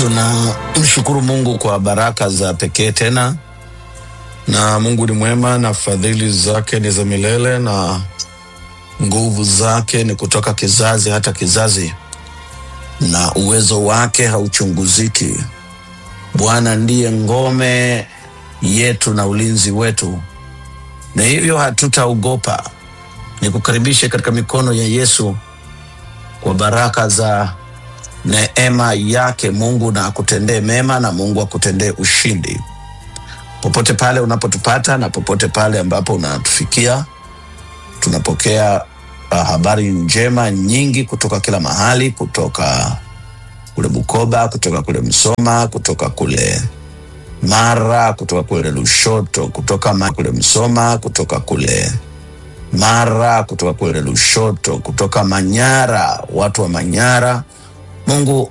Tunamshukuru Mungu kwa baraka za pekee tena, na Mungu ni mwema na fadhili zake ni za milele na nguvu zake ni kutoka kizazi hata kizazi, na uwezo wake hauchunguziki. Bwana ndiye ngome yetu na ulinzi wetu, na hivyo hatutaogopa. Nikukaribishe katika mikono ya Yesu kwa baraka za neema yake. Mungu na akutendee mema, na Mungu akutendee ushindi popote pale unapotupata na popote pale ambapo unatufikia. Tunapokea habari njema nyingi kutoka kila mahali, kutoka kule Bukoba, kutoka kule Msoma, kutoka kule Mara, kutoka kule Lushoto, kutoka kule Msoma, kutoka kule Mara, kutoka kule Lushoto, kutoka Manyara, watu wa Manyara. Mungu